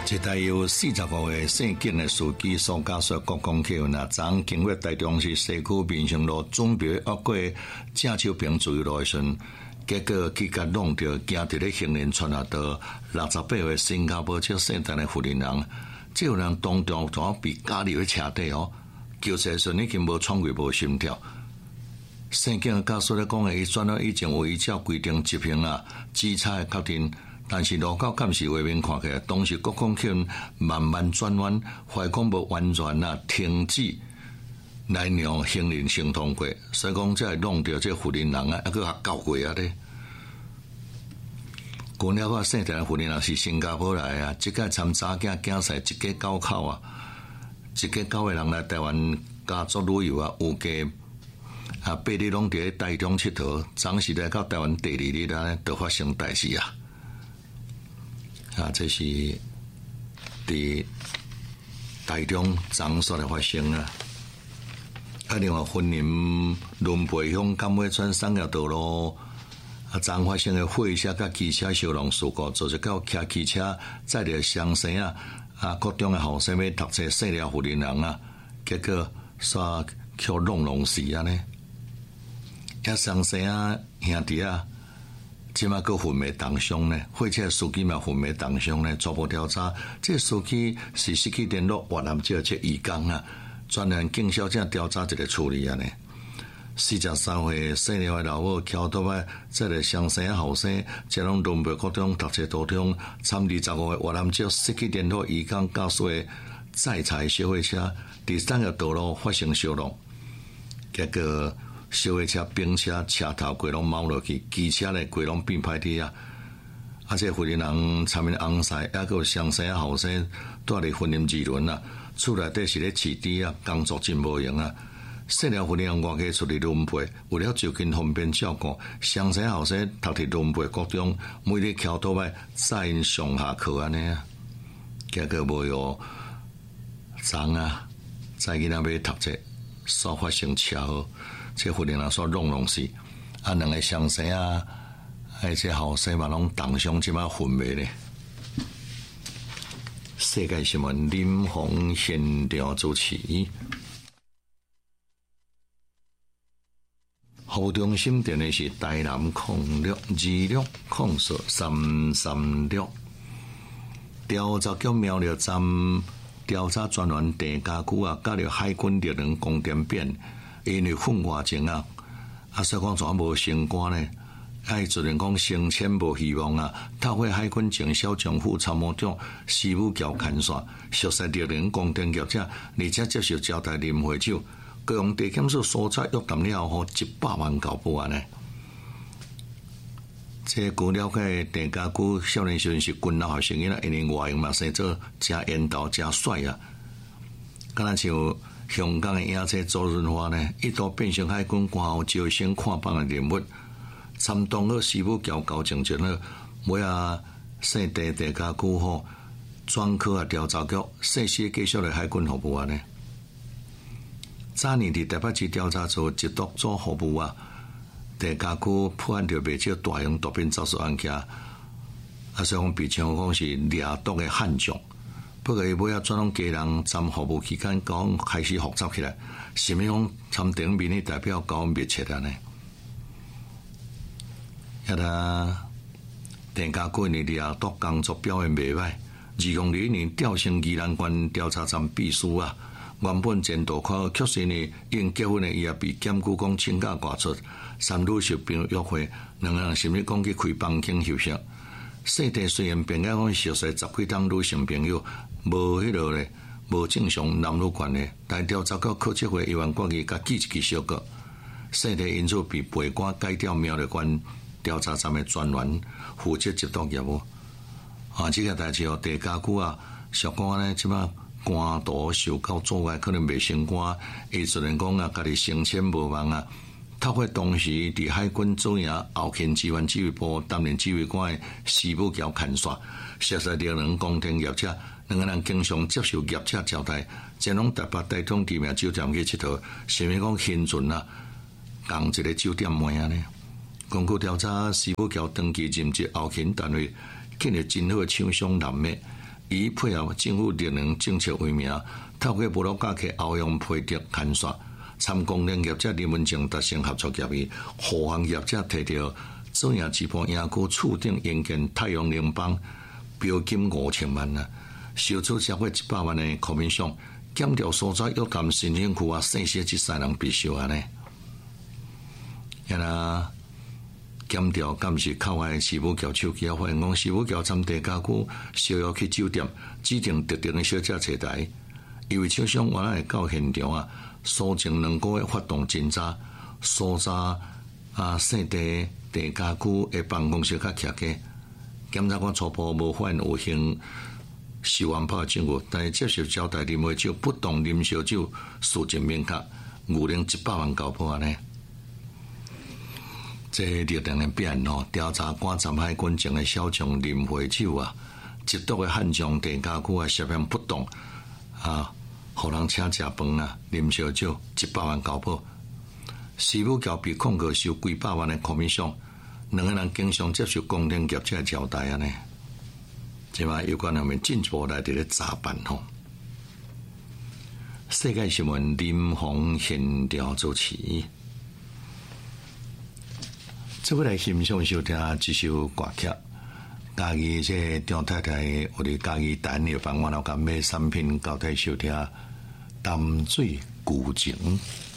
一台有40个月姓景的司机苏家说国光客那昨经过台中市西区民生路准备越过正手坪自由路的时，结果去甲弄到行伫咧行人穿啊道68岁新加坡籍姓陈的妇人人，这有人当场怎被加入喺车底哦？救出时已经无喘气无心跳。姓景的家属咧讲，伊转了以前有依照规定执行啊，机车的确定。但是路口监视画面看起来，当时国光客慢慢转弯，怀讲无完全停止来让行人行通过，所以讲才会弄到这妇人人啊，还佫还交过啊咧。据了解，姓陈的妇人人是新加坡来啊，即个参查囝竞赛一家9口啊，一家9个人来台湾家族旅游啊，有家8日拢伫台中佚佗，昨时来到台湾第2日啊，就发生代志啊。这是伫台中昨所来发生啊！另外分林轮培乡甘尾村产业道路昨发生的货车甲机车相撞事故，造成到骑机车载着双生国中的后生要读册细了妇人人啊，结果煞扣弄死啊呢！双生兄弟即马个混迷当伤呢，或者司机嘛混迷当伤呢，初步调查，这司机是失去联络越南籍这移工啊，专案警小姐调查一个处理啊呢。43岁细了的老母桥头摆，这个双生后生，这拢东北高中读册途中，参25岁越南籍失去联络移工驾驶的载柴小货车，第3个道路发生相撞，结果小货车、兵车车头规拢猫落去，机车咧规拢变歹体啊！这妇人人参面红晒，还有双生后生住伫婚姻2轮啊，厝内底是咧饲猪啊，工作真无用啊！细了妇人人外家出去轮陪，为了就近方便照顾，双生后生读伫轮陪国中，每日桥头摆载因上下课安尼啊，结果无有昨载囡仔要读册，所发生车祸。这妇人人所弄死2个双生这后生嘛拢当伤，即马昏迷咧。世界新闻林鸿现场主持。服务中心电话是台南0626240336。调查局苗栗站调查专员郑家驹加入海军力量供电变。因为训外前所以讲怎无升官呢？自然讲升迁无希望透过海军前小将副参谋长师傅桥牵线，熟悉力量供电业者，而且接受招待啉会酒，各用地检署搜查约谈了后，100万交保安呢。这据了解，郑家驹少年时是军校学生囡因为外形嘛生做真缘投真帅啊，敢若像香港的影星周润发呢，一度变成海军官校招生看榜的人物。参当个师傅交高情前了，尾姓郑家驹专科调查局细细继续来海军服务呢。早年伫台北市调查组缉毒组服务郑家驹破案着袂少大型毒品诈术案件，所以讲被称讲是掠毒的悍将。不过伊尾转拢家人参服务期间，讲开始复杂起来，是咪讲参电影面代表搞密切呢？郑家驹呢掠毒工作表现袂歹，2001年调升宜兰县调查站秘书原本前途考确实呢，因结婚呢，伊也被检举讲请假挂出，3女小朋友约会，2个人甚至讲去开房间休息。细地虽然变解讲熟悉10几档女性朋友，无咧，无正常男女关系，但调查到考测会议员决议甲记一支小稿，细地因此被陪官改调苗栗县调查站的专员，负责缉毒业务。这个代志郑家驹属讲呢，即马官途受到阻碍，可能未升官，伊自然讲家己升迁无望透过当时伫海军主营后勤支援指挥部担任指挥官的师傅桥牵线，熟悉力量供电业者，2个人经常接受业者招待，前往台北台中知名酒店去佚佗，甚至讲新船共一个酒店门呢。根据调查，师傅桥长期任职后勤单位，建立真好的厂商人脉， 以配合政府热能政策为名，透过无路假期欧阳培德勘线，参工联业者林文正达成合作协议，护航业者摕到左营支部营区厝顶营建太阳能板，标金5000万啊，收取超过100万的国民赏，减掉所在约谈新兴区啊，剩下这3人必修啊呢。那减掉，敢是靠外市府桥手机啊？发现讲市府桥站地加区需要去酒店指定特定的小姐坐台，因为厂商原来到现场啊，所前2个月发动侦查，搜查细地地加区的办公室较徛嘅，检察官初步无发现有形受害炮证据，但是接受交代，林为酒不动啉烧酒，事情明确，误令100万交保安尼。这热能的变哦，调查官站海军情的小将林会酒啊，极度的汉江地加区啊，涉嫌不当互人请食饭啊，啉烧酒100万交保。市府桥被控告收几百万的国民赏，2个人经常接受公电业者的交代啊呢。即嘛有关他们进一步来伫咧查办吼。世界新闻林鸿现调主持。这位来欣赏收听一首歌曲，嘉义这张太太，我哋嘉义单的房，我老甲买产品交代收听，淡水古井。